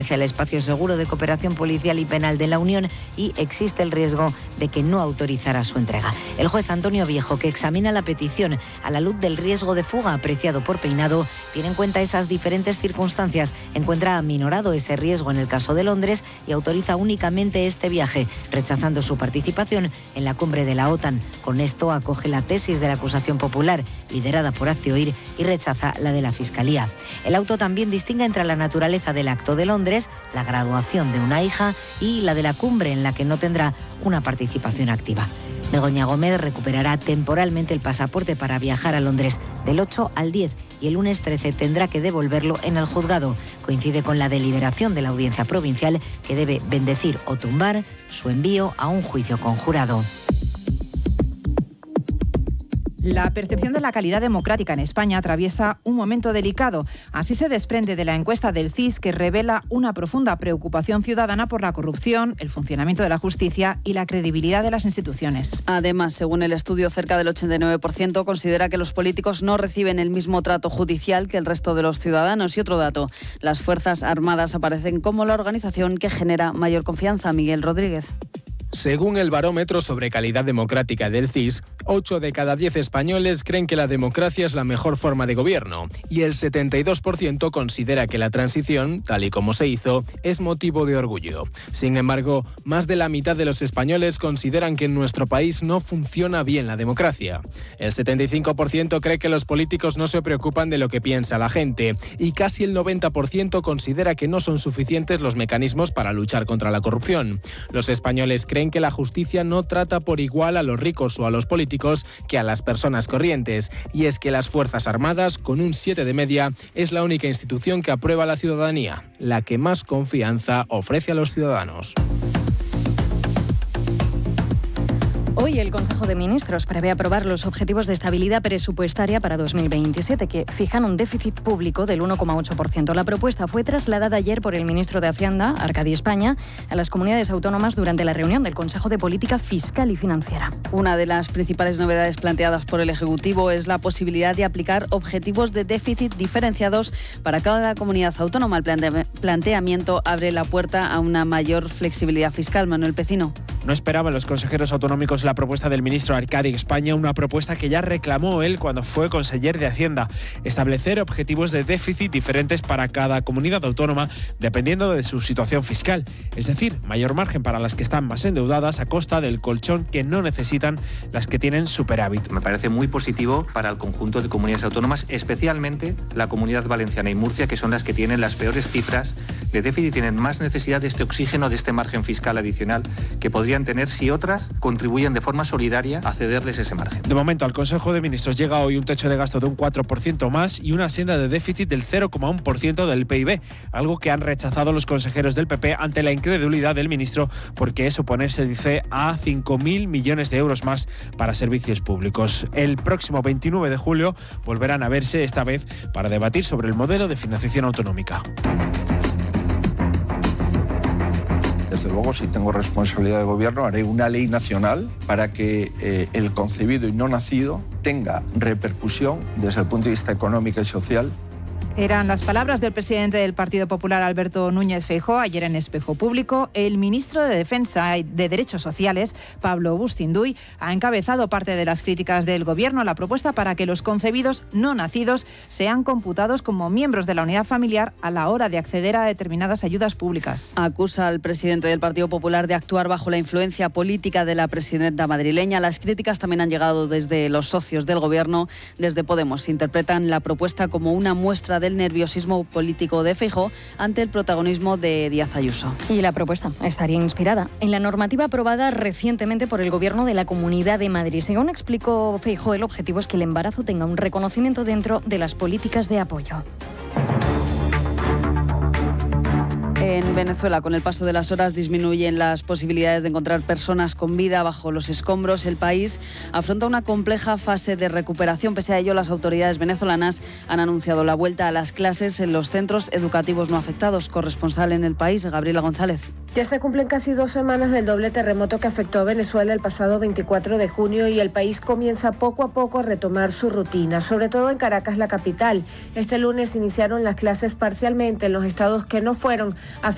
el espacio seguro de cooperación policial y penal de la Unión y existe el riesgo de que no autorizara su entrega. El juez Antonio Viejo, que examina la petición a la luz del riesgo de fuga apreciado por Peinado, tiene en cuenta esas diferentes circunstancias, encuentra aminorado ese riesgo en el caso de Londres y autoriza únicamente este viaje, rechazando su participación en la cumbre de la OTAN. Con esto acoge la tesis de la acusación popular, liderada por Hazte Oír, y rechaza la de la Fiscalía. El auto también distingue entre la naturaleza del acto de Londres, la graduación de una hija, y la de la cumbre, en la que no tendrá una participación activa. Begoña Gómez recuperará temporalmente el pasaporte para viajar a Londres del 8 al 10 y el lunes 13 tendrá que devolverlo en el juzgado. Coincide con la deliberación de la Audiencia Provincial, que debe bendecir o tumbar su envío a un juicio conjurado. La percepción de la calidad democrática en España atraviesa un momento delicado. Así se desprende de la encuesta del CIS, que revela una profunda preocupación ciudadana por la corrupción, el funcionamiento de la justicia y la credibilidad de las instituciones. Además, según el estudio, cerca del 89% considera que los políticos no reciben el mismo trato judicial que el resto de los ciudadanos. Y otro dato, las Fuerzas Armadas aparecen como la organización que genera mayor confianza. Miguel Rodríguez. Según el barómetro sobre calidad democrática del CIS, 8 de cada 10 españoles creen que la democracia es la mejor forma de gobierno y el 72% considera que la transición, tal y como se hizo, es motivo de orgullo. Sin embargo, más de la mitad de los españoles consideran que en nuestro país no funciona bien la democracia. El 75% cree que los políticos no se preocupan de lo que piensa la gente y casi el 90% considera que no son suficientes los mecanismos para luchar contra la corrupción. Los españoles creen que la justicia no trata por igual a los ricos o a los políticos que a las personas corrientes, y es que las Fuerzas Armadas, con un 7 de media, es la única institución que aprueba a la ciudadanía, la que más confianza ofrece a los ciudadanos. Hoy el Consejo de Ministros prevé aprobar los objetivos de estabilidad presupuestaria para 2027, que fijan un déficit público del 1,8%. La propuesta fue trasladada ayer por el ministro de Hacienda, Arcadi España, a las comunidades autónomas durante la reunión del Consejo de Política Fiscal y Financiera. Una de las principales novedades planteadas por el Ejecutivo es la posibilidad de aplicar objetivos de déficit diferenciados para cada comunidad autónoma. El planteamiento abre la puerta a una mayor flexibilidad fiscal. Manuel Pecino. No esperaban los consejeros autonómicos la propuesta del ministro Arcadi España, una propuesta que ya reclamó él cuando fue conseller de Hacienda: establecer objetivos de déficit diferentes para cada comunidad autónoma dependiendo de su situación fiscal, es decir, mayor margen para las que están más endeudadas a costa del colchón que no necesitan las que tienen superávit. Me parece muy positivo para el conjunto de comunidades autónomas, especialmente la Comunidad Valenciana y Murcia, que son las que tienen las peores cifras de déficit, tienen más necesidad de este oxígeno, de este margen fiscal adicional que podrían tener si otras contribuyen de forma solidaria a cederles ese margen. De momento, al Consejo de Ministros llega hoy un techo de gasto de un 4% más y una senda de déficit del 0,1% del PIB, algo que han rechazado los consejeros del PP ante la incredulidad del ministro, porque es oponerse, dice, a 5.000 millones de euros más para servicios públicos. El próximo 29 de julio volverán a verse, esta vez para debatir sobre el modelo de financiación autonómica. Desde luego, si tengo responsabilidad de gobierno, haré una ley nacional para que el concebido y no nacido tenga repercusión desde el punto de vista económico y social. Eran las palabras del presidente del Partido Popular, Alberto Núñez Feijóo, ayer en Espejo Público. El ministro de Defensa y de Derechos Sociales, Pablo Bustinduy, ha encabezado parte de las críticas del Gobierno a la propuesta para que los concebidos no nacidos sean computados como miembros de la unidad familiar a la hora de acceder a determinadas ayudas públicas. Acusa al presidente del Partido Popular de actuar bajo la influencia política de la presidenta madrileña. Las críticas también han llegado desde los socios del Gobierno. Desde Podemos interpretan la propuesta como una muestra del nerviosismo político de Feijóo ante el protagonismo de Díaz Ayuso. Y la propuesta estaría inspirada en la normativa aprobada recientemente por el Gobierno de la Comunidad de Madrid. Según explicó Feijóo, el objetivo es que el embarazo tenga un reconocimiento dentro de las políticas de apoyo. En Venezuela, con el paso de las horas, disminuyen las posibilidades de encontrar personas con vida bajo los escombros. El país afronta una compleja fase de recuperación. Pese a ello, las autoridades venezolanas han anunciado la vuelta a las clases en los centros educativos no afectados. Corresponsal en el país, Gabriela González. Ya se cumplen casi 2 semanas del doble terremoto que afectó a Venezuela el pasado 24 de junio y el país comienza poco a poco a retomar su rutina, sobre todo en Caracas, la capital. Este lunes iniciaron las clases parcialmente en los estados que no fueron afectados